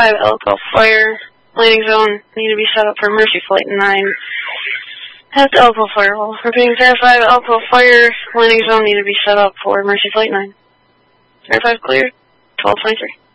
5, Elko Fire. Landing zone need to be set up for Mercy Flight 9. At the Elko Firewall. Repeating, Terra 5, Elko Fire. Landing zone need to be set up for Mercy Flight 9. Terra 5 cleared. 1223.